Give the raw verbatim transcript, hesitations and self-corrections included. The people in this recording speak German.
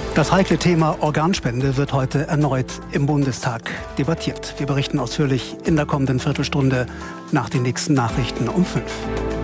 Das heikle Thema Organspende wird heute erneut im Bundestag debattiert. Wir berichten ausführlich in der kommenden Viertelstunde nach den nächsten Nachrichten um fünf.